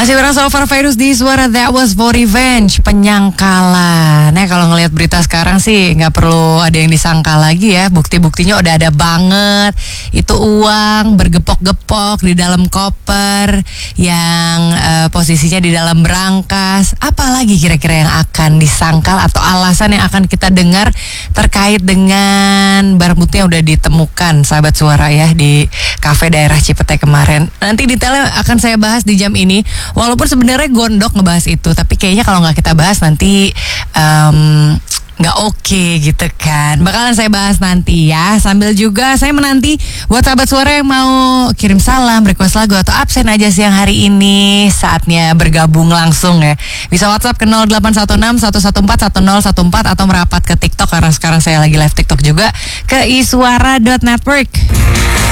Masih bareng Solver Virus di Suara That Was For Revenge, penyangkalan. Nah kalau ngelihat berita sekarang sih nggak perlu ada yang disangkal lagi ya. Bukti-buktinya udah ada banget. Itu uang bergepok-gepok di dalam koper yang posisinya di dalam berangkas. Apalagi kira-kira yang akan disangkal atau alasan yang akan kita dengar terkait dengan barang bukti yang udah ditemukan sahabat Suara ya di kafe daerah Cipete kemarin. Nanti detailnya akan saya bahas di jam ini. Walaupun sebenarnya gondok ngebahas itu, tapi kayaknya kalau nggak kita bahas nanti nggak oke gitu kan. Bakalan saya bahas nanti ya. Sambil juga saya menanti buat sahabat Suara yang mau kirim salam, request lagu atau absen aja siang hari ini. Saatnya bergabung langsung ya. Bisa WhatsApp ke 0816 114 1014 atau merapat ke TikTok karena sekarang saya lagi live TikTok juga ke iswara.network.